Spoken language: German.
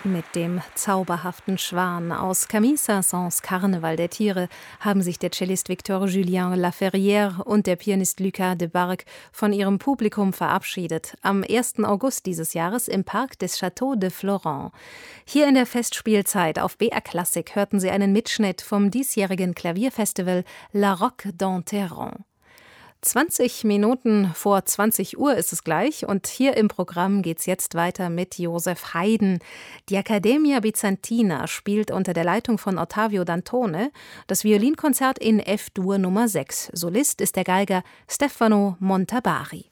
Mit dem zauberhaften Schwan aus Camille Saint-Saëns Karneval der Tiere haben sich der Cellist Victor-Julien Laferrière und der Pianist Lucas Debargue von ihrem Publikum verabschiedet, am 1. August dieses Jahres im Park des Château de Florent. Hier in der Festspielzeit auf BR Klassik hörten Sie einen Mitschnitt vom diesjährigen Klavierfestival La Roque d'Enterron. 20 Minuten vor 20 Uhr ist es gleich und hier im Programm geht's jetzt weiter mit Joseph Haydn. Die Accademia Bizantina spielt unter der Leitung von Ottavio Dantone das Violinkonzert in F-Dur Nummer 6. Solist ist der Geiger Stefano Montabari.